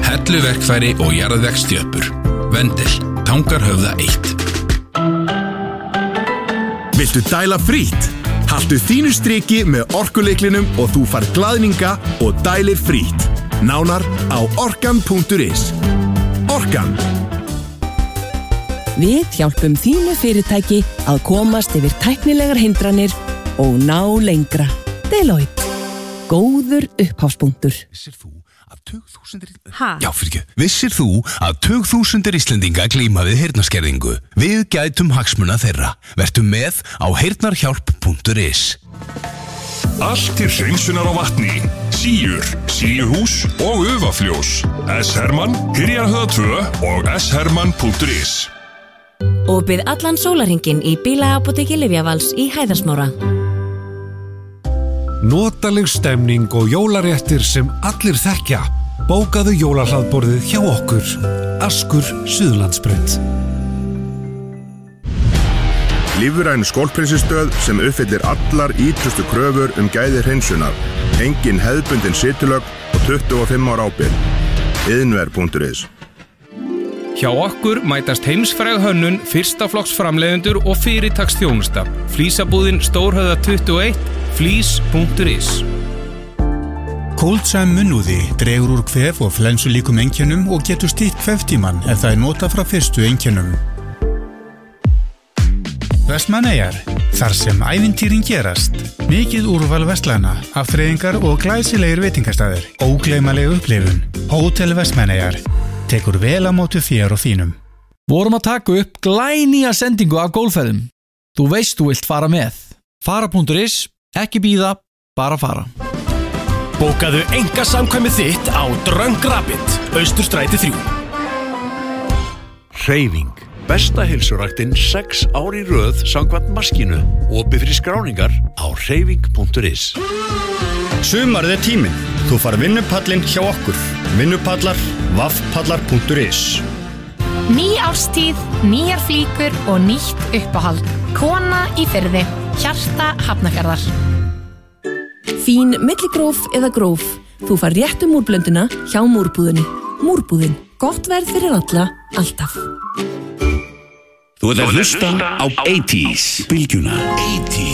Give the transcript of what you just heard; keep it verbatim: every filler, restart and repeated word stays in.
helluverkfæri og jarðvegsstjöpur. Vendel, Tangarhöfða eitt. Viltu dæla frítt? Haltu þínu striki með orkulyklinum og þú fær glaðninga og dælir frítt. Nánar á orkan punktur is. Orkan. Við hjálpum þínu fyrirtæki að komast yfir tæknilegar hindranir og ná lengra. Deloitte. Góður upphafspunktur. Vissir þú að tugþúsundir Ha? Já, fyrir ekki. Vissir þú að tugþúsundir Íslendinga glíma við heyrnarskerðingu? Við gætum hagsmuna þeirra. Vertu með á heyrnarhjálp punktur is. Allt til hreinsunar á vatni, síur, síuhús og ufafljós. S. Hermann, Hyrjarhöfða tvö og s hermann punktur is. Opið allan sólarhringinn í bílaapóteki Lyfjavals í Hæðarsmára. Notaleg stemning og jólaréttir sem allir þekkja. Bókaðu jólahlaðborðið hjá okkur. Askur Suðurlandsbraut. Lífræn skólprinsistöð sem uppfyllir allar ítrustu kröfur um gæði hreinsunar. Engin hefðbundin situlögn og tuttugu og fimm ára ábyrgð. iðnver punktur is. Hjá okkur mætast heimsfræg hönnun, fyrsta flokks framleiðendur og fyrirtaksþjónusta. Flísabúðin Stórhöfða tuttugu og eitt, flís punktur is. Kóldsam munnúði dregur úr kvef og flensulíkum einkennum og getur stýrt kveftíman ef það er notað frá fyrstu einkennum. Vestmannaeyjar, þar sem ævintýrin gerast. Mikið úrval vestlana, afþreyingar og glæsilegir veitingastæðir. Ógleymanleg upplifun. Hótel Vestmannaeyjar tekur vel á móti þér og þínum. Vorum að taka upp glænýja sendingu af gólfferðum. Þú veist þú vilt fara með. Fara punktur is, ekki bíða, bara fara. Bókaðu einkasamkvæmið þitt á Dröng Rapid, Austurstræti þrjú. Hreyfing. Besta heilsuræktin sex ár í röð samkvæmt maskínu. Opið fyrir skráningar á hreyfing punktur is. Sumarið er tíminn. Þú far vinnupallinn hjá okkur. Vinnupallar, vaffpallar punktur is. Ný árstíð, nýjar flíkur og nýtt uppáhald. Kona í firði. Hjarta Hafnarfjarðar. Fín milligróf eða gróf. Þú far réttu múrblönduna hjá múrbúðinni. Múrbúðin. Gott verð fyrir alla, alltaf. Þú ert að hlusta á eighties, bylgjuna. eighties.